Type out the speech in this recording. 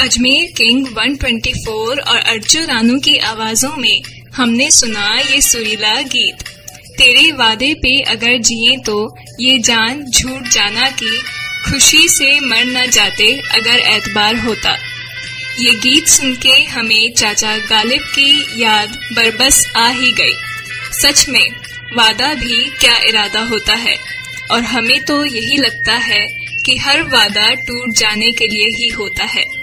Ajmer king 124 और अर्जु रानू की आवाजों में हमने सुना ये सुरीला गीत। तेरे वादे पे अगर जिए तो ये जान झूठ जाना की, खुशी से मर न जाते अगर एतबार होता। ये गीत सुन के हमें चाचा गालिब की याद बरबस आ ही गई। सच में वादा भी क्या इरादा होता है, और हमें तो यही लगता है कि हर वादा टूट जाने के लिए ही होता है।